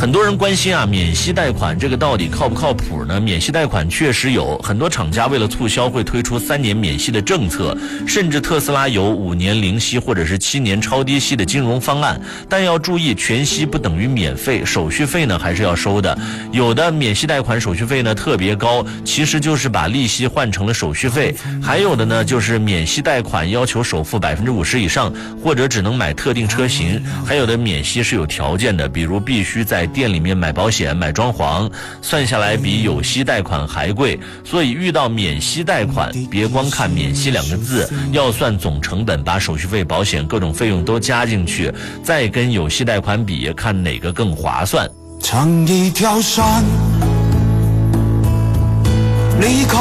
很多人关心啊，免息贷款这个到底靠不靠谱呢？免息贷款确实有很多厂家为了促销会推出3年免息的政策，甚至特斯拉有5年零息或者是7年超低息的金融方案。但要注意，全息不等于免费，手续费呢还是要收的。有的免息贷款手续费呢特别高，其实就是把利息换成了手续费。还有的呢就是免息贷款要求首付50%以上，或者只能买特定车型。还有的免息是有条件的，比如必须在店里面买保险、买装潢，算下来比有息贷款还贵。所以遇到免息贷款，别光看免息2个字，要算总成本，把手续费、保险各种费用都加进去，再跟有息贷款比，看哪个更划算。 唱一条山，离开